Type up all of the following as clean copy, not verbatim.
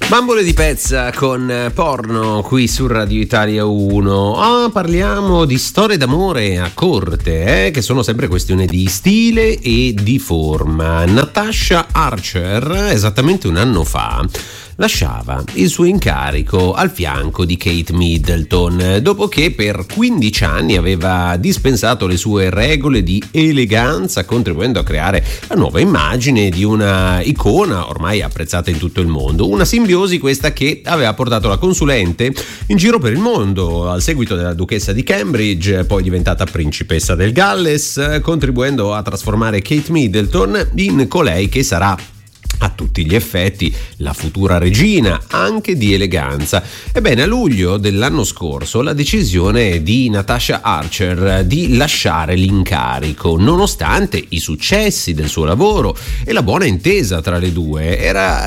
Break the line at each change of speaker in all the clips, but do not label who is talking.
Bambole di pezza con porno qui su Radio Italia 1. Parliamo di storie d'amore a corte, che sono sempre questione di stile e di forma. Natasha Archer, esattamente un anno fa, lasciava il suo incarico al fianco di Kate Middleton dopo che per 15 anni aveva dispensato le sue regole di eleganza, contribuendo a creare la nuova immagine di una icona ormai apprezzata in tutto il mondo. Una simbiosi questa che aveva portato la consulente in giro per il mondo, al seguito della duchessa di Cambridge, poi diventata principessa del Galles, contribuendo a trasformare Kate Middleton in colei che sarà a tutti gli effetti la futura regina, anche di eleganza. Ebbene, a luglio dell'anno scorso la decisione di Natasha Archer di lasciare l'incarico, nonostante i successi del suo lavoro e la buona intesa tra le due,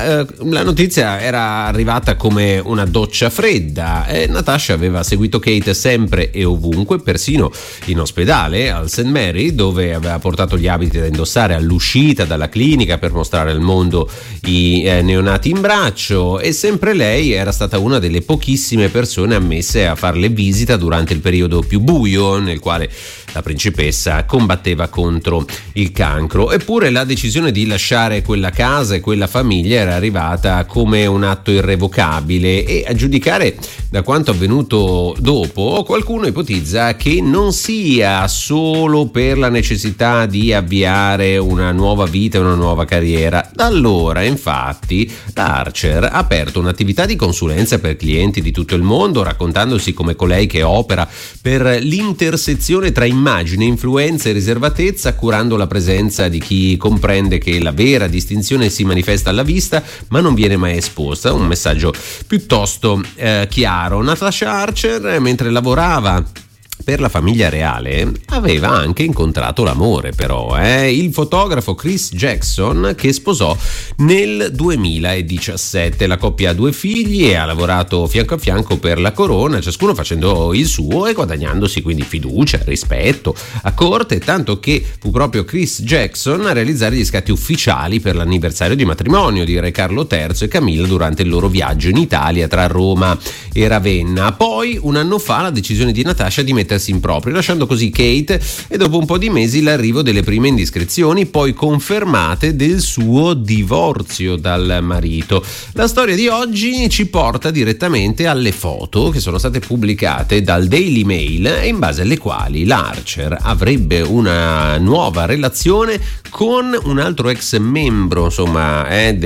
la notizia era arrivata come una doccia fredda. Natasha aveva seguito Kate sempre e ovunque, persino in ospedale al St. Mary, dove aveva portato gli abiti da indossare all'uscita dalla clinica per mostrare al mondo i neonati in braccio, e sempre lei era stata una delle pochissime persone ammesse a farle visita durante il periodo più buio nel quale la principessa combatteva contro il cancro. Eppure la decisione di lasciare quella casa e quella famiglia era arrivata come un atto irrevocabile, e a giudicare da quanto avvenuto dopo, qualcuno ipotizza che non sia solo per la necessità di avviare una nuova vita, una nuova carriera. Da allora, infatti, Archer ha aperto un'attività di consulenza per clienti di tutto il mondo, raccontandosi come colei che opera per l'intersezione tra immagine, influenza e riservatezza, curando la presenza di chi comprende che la vera distinzione si manifesta alla vista ma non viene mai esposta. Un messaggio piuttosto chiaro. Natasha Archer, mentre lavorava per la famiglia reale, aveva anche incontrato l'amore, però, il fotografo Chris Jackson, che sposò nel 2017. La coppia ha 2 figli e ha lavorato fianco a fianco per la corona, ciascuno facendo il suo e guadagnandosi quindi fiducia, rispetto a corte, tanto che fu proprio Chris Jackson a realizzare gli scatti ufficiali per l'anniversario di matrimonio di Re Carlo III e Camilla durante il loro viaggio in Italia tra Roma e Ravenna. Poi, un anno fa, la decisione di Natasha di mettersi in proprio, lasciando così Kate, e dopo un po' di mesi l'arrivo delle prime indiscrezioni, poi confermate, del suo divorzio dal marito. La storia di oggi ci porta direttamente alle foto che sono state pubblicate dal Daily Mail e in base alle quali l'Archer avrebbe una nuova relazione con un altro ex membro, insomma,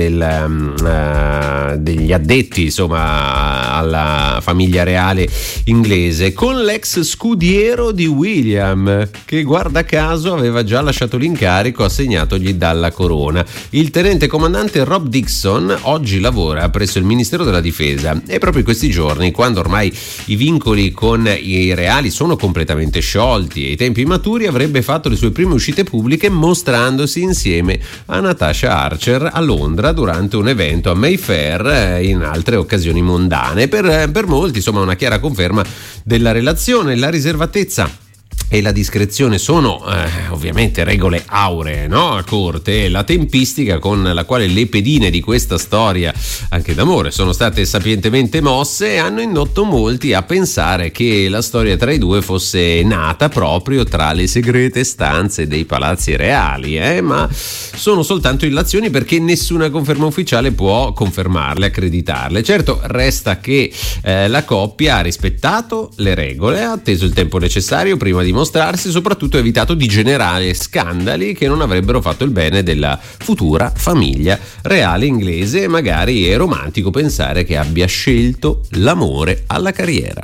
degli addetti, insomma, alla famiglia reale inglese, con l'ex scudiero di William, che guarda caso aveva già lasciato l'incarico assegnatogli dalla corona. Il tenente comandante Rob Dixon oggi lavora presso il Ministero della Difesa, e proprio in questi giorni, quando ormai i vincoli con i reali sono completamente sciolti e i tempi maturi, avrebbe fatto le sue prime uscite pubbliche mostrandosi insieme a Natasha Archer a Londra durante un evento a Mayfair, in altre occasioni mondane. Per molti, insomma, una chiara conferma della relazione. La riservatezza e la discrezione sono ovviamente regole auree, no? A corte. La tempistica con la quale le pedine di questa storia, anche d'amore, sono state sapientemente mosse hanno indotto molti a pensare che la storia tra i due fosse nata proprio tra le segrete stanze dei palazzi reali, ma sono soltanto illazioni, perché nessuna conferma ufficiale può confermarle, accreditarle. Certo, resta che la coppia ha rispettato le regole, ha atteso il tempo necessario prima di mostrarsi, soprattutto evitato di generare scandali che non avrebbero fatto il bene della futura famiglia reale inglese, e magari è romantico pensare che abbia scelto l'amore alla carriera.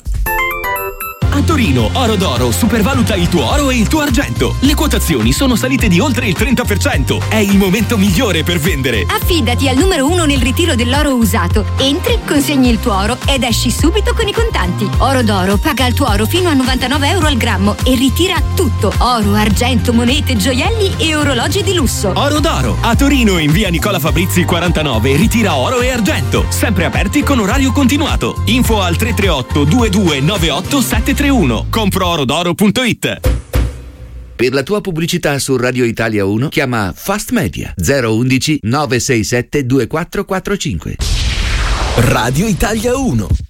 A Torino, Oro d'Oro supervaluta il tuo oro e il tuo argento. Le quotazioni sono salite di oltre il 30%. È il momento migliore per vendere.
Affidati al numero 1 nel ritiro dell'oro usato. Entri, consegni il tuo oro ed esci subito con i contanti. Oro d'Oro paga il tuo oro fino a 99 euro al grammo e ritira tutto: oro, argento, monete, gioielli e orologi di lusso.
Oro d'Oro, a Torino in via Nicola Fabrizi 49, ritira oro e argento. Sempre aperti con orario continuato. Info al 338 2298 731. Comproorodoro.it.
Per la tua pubblicità su Radio Italia 1 chiama Fast Media 011 967 2445.
Radio Italia 1.